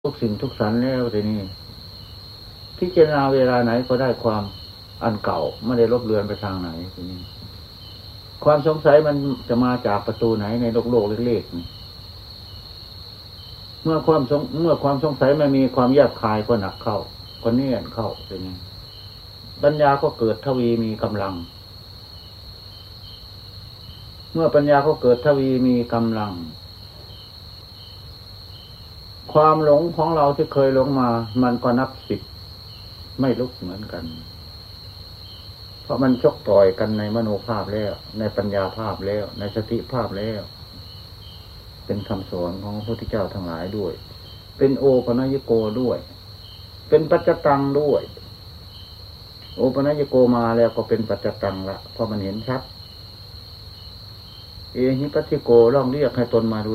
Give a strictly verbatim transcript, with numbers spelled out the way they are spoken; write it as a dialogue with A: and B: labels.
A: ทุกสิ่งทุกสรรแล้วทีนี้พิจารณาเวลาไหนก็ได้ความอันเก่าไม่ได้ลบเลือนไปทางไหนทีนี้ความสงสัยมันจะมาจากประตูไหนในโลกโลกเล็กๆนี่เมื่อความสงเมื่อความสงสัยไม่มีความแยบคายก็หนักเข้าก็เนียนเข้าทีนี้ปัญญาก็เกิดทวีมีกำลังเมื่อปัญญาก็เกิดทวีมีกำลังความหลงของเราที่เคยหลงมามันก็นับสิบไม่ลุกเหมือนกันเพราะมันชกต่อยกันในมโนภาพแล้วในปัญญาภาพแล้วในสติภาพแล้วเป็นคำสอนของพระพุทธเจ้าทั้งหลายด้วยเป็นโอปนัญญโกด้วยเป็นปัจจตังด้วยโอปนัญญโกมาแล้วก็เป็นปัจจตังละเพราะมันเห็นชัดเอหิปัสสิโกลองเรียกให้ตนมาดู